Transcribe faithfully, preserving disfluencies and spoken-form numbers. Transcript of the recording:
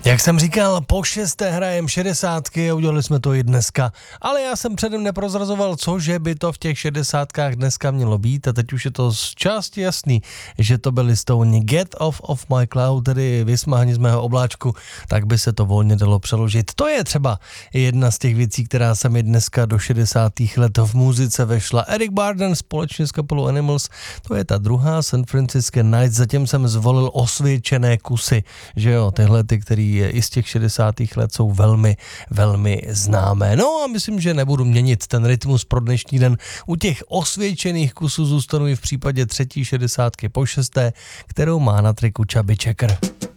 Jak jsem říkal, po šesté hrajem šedesátky a udělali jsme to i dneska. Ale já jsem předem neprozrazoval, co, že by to v těch šedesátkách dneska mělo být a teď už je to z části jasný, že to byli Stone Get Off of My Cloud, tedy vysmahni z mého obláčku, tak by se to volně dalo přeložit. To je třeba jedna z těch věcí, která se mi dneska do šedesátých let v muzice vešla. Eric Burdon společně s kapelou Animals, to je ta druhá, San Francisco Nights, zatím jsem zvolil osvědčené kusy, že jo, tyhle ty, který i z těch šedesátých let jsou velmi, velmi známé. No a myslím, že nebudu měnit ten rytmus pro dnešní den. U těch osvědčených kusů zůstanu i v případě třetí šedesátky po šesté, kterou má na triku Chubby Checker.